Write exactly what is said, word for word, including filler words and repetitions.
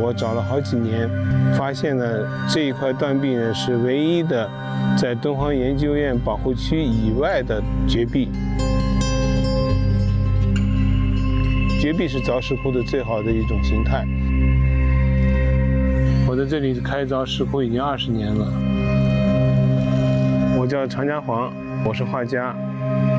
我找了好几年，发现了这一块断壁呢是唯一的在敦煌研究院保护区以外的绝壁。绝壁是凿石窟的最好的一种形态。我在这里开凿石窟已经二十年了。我叫常家煌，我是画家。